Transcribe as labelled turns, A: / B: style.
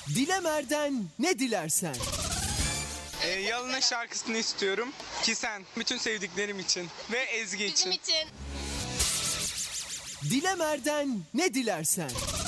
A: Dilemer'den ne dilersen.
B: Yalın'ın şarkısını istiyorum ki sen bütün sevdiklerim için ve Ezgi için.
C: Bizim için.
A: Dilemer'den ne dilersen.